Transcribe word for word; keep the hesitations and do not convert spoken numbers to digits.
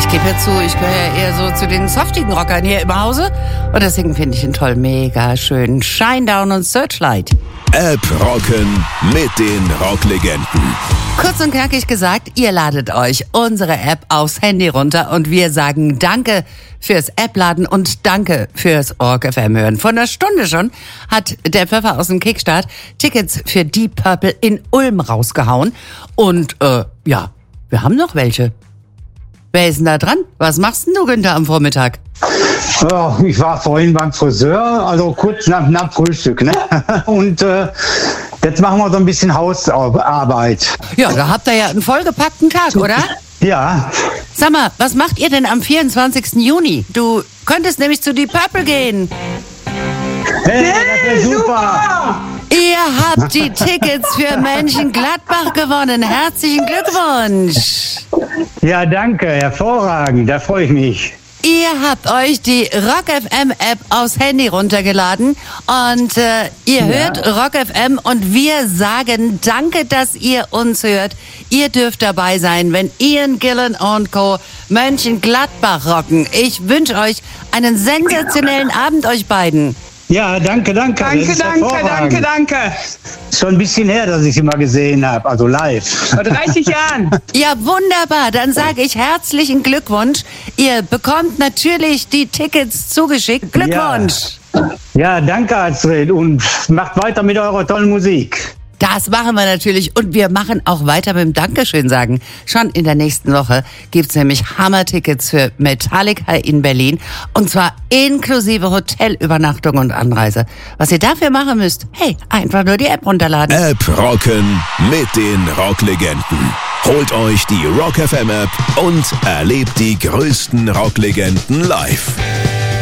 Ich gebe ja zu, ich gehöre ja eher so zu den softigen Rockern hier im Hause. Und deswegen finde ich ihn toll, mega schön. Shinedown und Searchlight. App rocken mit den Rocklegenden. Kurz und knackig gesagt, ihr ladet euch unsere App aufs Handy runter und wir sagen Danke fürs App-Laden und Danke fürs Rock F M hören. Vor einer Stunde schon hat der Pfeffer aus dem Kickstart Tickets für Deep Purple in Ulm rausgehauen. Und äh, ja, wir haben noch welche. Wer ist denn da dran? Was machst denn du, Günther, am Vormittag? Ja, ich war vorhin beim Friseur, also kurz nach, nach Frühstück, ne? Und äh, jetzt machen wir so ein bisschen Hausarbeit. Ja, da habt ihr ja einen vollgepackten Tag, oder? Ja. Sag mal, was macht ihr denn am vierundzwanzigsten Juni? Du könntest nämlich zu Deep Purple gehen. Hey, das ist super! Ihr habt die Tickets für Mönchengladbach gewonnen. Herzlichen Glückwunsch. Ja, danke, hervorragend, da freue ich mich. Ihr habt euch die Rock F M App aufs Handy runtergeladen und äh, ihr hört Ja. Rock F M und wir sagen danke, dass ihr uns hört. Ihr dürft dabei sein, wenn Ian Gillan und Co. Mönchengladbach rocken. Ich wünsche euch einen sensationellen Abend, euch beiden. Ja, danke, danke. Das Danke, ist danke, hervorragend. danke, danke. Schon ein bisschen her, dass ich sie mal gesehen habe, also live. Vor dreißig Jahren. Ja, wunderbar. Dann sage ich herzlichen Glückwunsch. Ihr bekommt natürlich die Tickets zugeschickt. Glückwunsch. Ja, danke, Astrid, und macht weiter mit eurer tollen Musik. Das machen wir natürlich und wir machen auch weiter mit dem Dankeschön sagen. Schon in der nächsten Woche gibt's nämlich Hammer-Tickets für Metallica in Berlin und zwar inklusive Hotelübernachtung und Anreise. Was ihr dafür machen müsst, hey, einfach nur die App runterladen. App rocken mit den Rocklegenden. Holt euch die Rock F M App und erlebt die größten Rocklegenden live.